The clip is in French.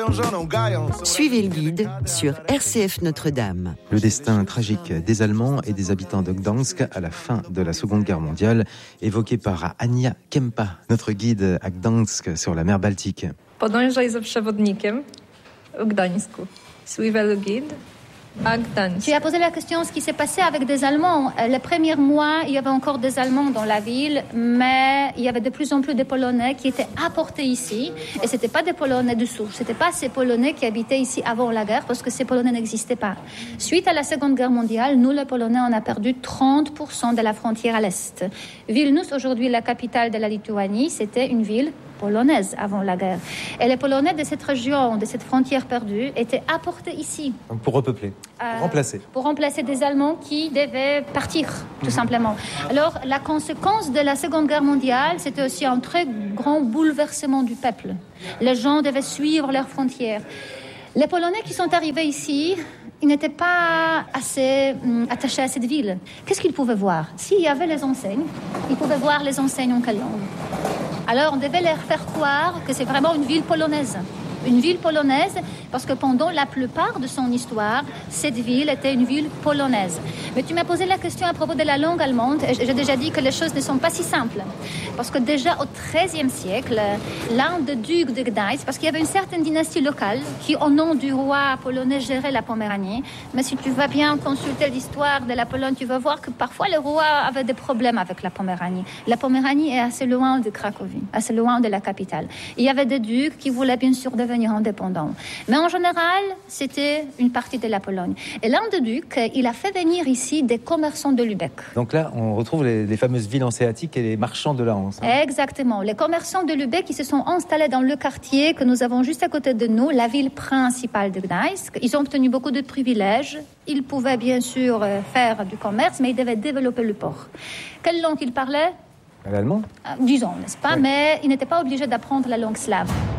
Suivez le guide sur RCF Notre-Dame. Le destin tragique des Allemands et des habitants de Gdansk à la fin de la Seconde Guerre mondiale, évoqué par Ania Kempa, notre guide à Gdansk sur la mer Baltique. Podążaj za przewodnikiem w Gdańsku. Suivez le guide à Gdańsk. Tu as posé la question ce qui s'est passé avec des Allemands. Les premiers mois, il y avait encore des Allemands dans la ville, mais il y avait de plus en plus de Polonais qui étaient apportés ici. Et c'était pas des Polonais du Sud, c'était pas ces Polonais qui habitaient ici avant la guerre, parce que ces Polonais n'existaient pas. Suite à la Seconde Guerre mondiale, nous les Polonais, on a perdu 30% de la frontière à l'est. Vilnius, aujourd'hui la capitale de la Lituanie, c'était une ville polonaise avant la guerre. Et les Polonais de cette région, de cette frontière perdue, étaient apportés ici. Donc pour repeupler, pour remplacer. Pour remplacer des Allemands qui devaient partir, tout simplement. Alors, la conséquence de la Seconde Guerre mondiale, c'était aussi un très grand bouleversement du peuple. Les gens devaient suivre leurs frontières. Les Polonais qui sont arrivés ici, ils n'étaient pas assez attachés à cette ville. Qu'est-ce qu'ils pouvaient voir? S'il y avait les enseignes, ils pouvaient voir les enseignes en quelle langue? Alors, on devait leur faire croire que c'est vraiment une ville polonaise. Une ville polonaise, parce que pendant la plupart de son histoire, cette ville était une ville polonaise. Mais tu m'as posé la question à propos de la langue allemande. J'ai déjà dit que les choses ne sont pas si simples. Parce que déjà au XIIIe siècle, l'un des ducs de Gdańsk, parce qu'il y avait une certaine dynastie locale qui, au nom du roi polonais, gérait la Poméranie. Mais si tu vas bien consulter l'histoire de la Pologne, tu vas voir que parfois le roi avait des problèmes avec la Poméranie. La Poméranie est assez loin de Cracovie, assez loin de la capitale. Il y avait des ducs qui voulaient bien sûr devenir indépendants. Mais en général, c'était une partie de la Pologne. Et l'un des ducs, il a fait venir ici des commerçants de Lübeck. Donc là, on retrouve les fameuses villes hanséatiques et les marchands de la Hanse. Exactement. Les commerçants de Lübeck, ils se sont installés dans le quartier que nous avons juste à côté de nous, la ville principale de Gdańsk. Ils ont obtenu beaucoup de privilèges. Ils pouvaient bien sûr faire du commerce, mais ils devaient développer le port. Quelle langue ils parlaient? L'allemand? Disons, n'est-ce pas? Oui. Mais ils n'étaient pas obligés d'apprendre la langue slave.